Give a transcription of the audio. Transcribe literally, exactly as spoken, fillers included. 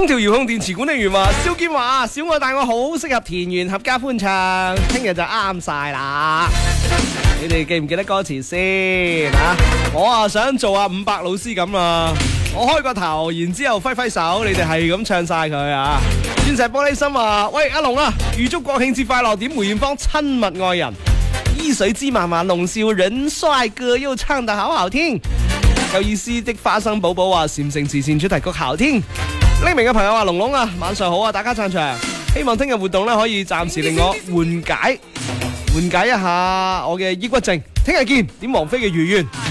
空調遙控電池管理員話：蕭堅話小愛大我好適合田園合家歡唱，聽日就啱晒啦。你哋記唔記得歌詞先啊？我啊想做阿伍伯老師咁啊，我開個頭，然之後揮揮手，你哋係咁唱晒佢啊！鑽石玻璃心話：喂阿龍啊，預祝國慶節快樂，點梅艷芳親密愛人。依水之漫漫龍少人帥哥又唱得好好聽。有意思的花生寶寶話：禪城慈善主題曲好聽。匿名嘅朋友話：龍龍啊，晚上好啊，大家撐場，希望聽日活動咧可以暫時令我緩解緩解一下我嘅抑鬱症。聽日見，點王菲嘅如願。